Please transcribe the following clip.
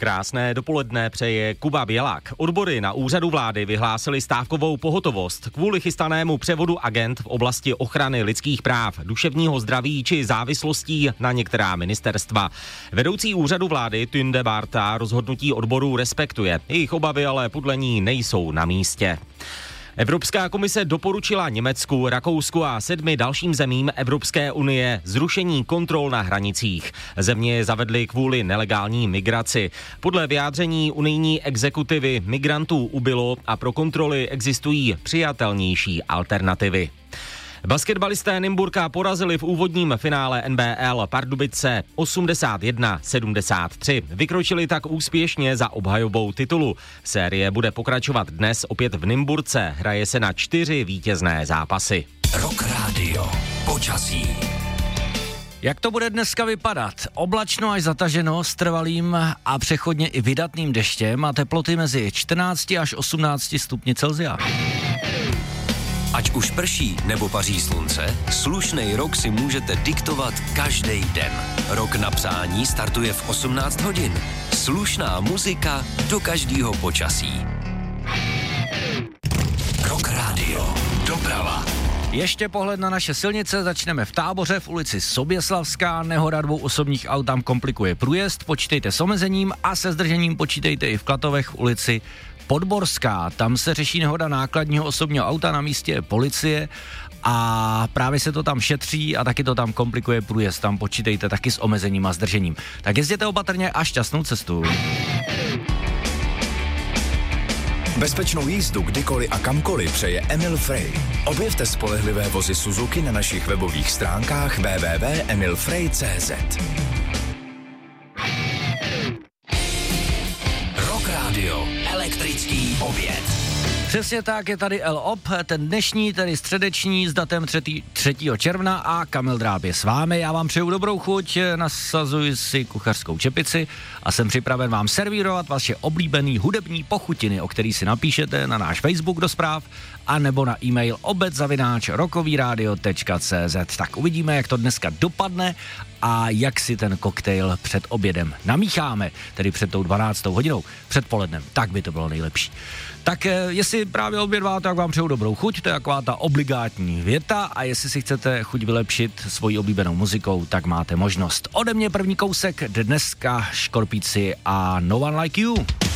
Krásné dopoledne přeje Kuba Bělák. Odbory na úřadu vlády vyhlásili stávkovou pohotovost kvůli chystanému převodu agent v oblasti ochrany lidských práv, duševního zdraví či závislostí na některá ministerstva. Vedoucí úřadu vlády Tunde Barta rozhodnutí odborů respektuje. Jejich obavy ale podle ní nejsou na místě. Evropská komise doporučila Německu, Rakousku a 7 dalším zemím Evropské unie zrušení kontrol na hranicích. Země je zavedly kvůli nelegální migraci. Podle vyjádření unijní exekutivy migrantů ubylo a pro kontroly existují přijatelnější alternativy. Basketbalisté Nymburka porazili v úvodním finále NBL Pardubice 81-73. Vykročili tak úspěšně za obhajobou titulu. Série bude pokračovat dnes opět v Nymburce. Hraje se na 4 vítězné zápasy. Rock Radio. Počasí. Jak to bude dneska vypadat? Oblačno až zataženo s trvalým a přechodně i vydatným deštěm a teploty mezi 14 až 18 stupni Celsia. Ať už prší nebo paří slunce, slušnej rok si můžete diktovat každý den. Rok na přání startuje v 18 hodin. Slušná muzika do každého počasí. Rock Radio. Doprava. Ještě pohled na naše silnice, začneme v Táboře v ulici Soběslavská, nehoda 2 osobních aut tam komplikuje průjezd, počítejte s omezením a se zdržením počítejte i v Klatovech v ulici Podborská. Tam se řeší nehoda nákladního osobního auta, na místě je policie a právě se to tam šetří a taky to tam komplikuje průjezd. Tam počítejte taky s omezením a zdržením. Tak jezděte opatrně a šťastnou cestu. Bezpečnou jízdu kdykoliv a kamkoliv přeje Emil Frey. Objevte spolehlivé vozy Suzuki na našich webových stránkách www.emilfrey.cz. Rock Radio. Elektrický oběd. Přesně tak, je tady El-Op, ten dnešní, tedy středeční s datem 3. června a Kamil Dráb je s vámi. Já vám přeju dobrou chuť, nasazuji si kuchařskou čepici a jsem připraven vám servírovat vaše oblíbený hudební pochutiny, o který si napíšete na náš Facebook do zpráv a nebo na e-mail obec@rokoviradio.cz. Tak uvidíme, jak to dneska dopadne a jak si ten koktejl před obědem namícháme, tedy před tou 12. hodinou, před polednem, tak by to bylo nejlepší. Tak jestli právě obědváte, tak vám přeju dobrou chuť, to je taková ta obligátní věta a jestli si chcete chuť vylepšit svojí oblíbenou muzikou, tak máte možnost. Ode mě první kousek, dneska Škorpíci a No One Like You.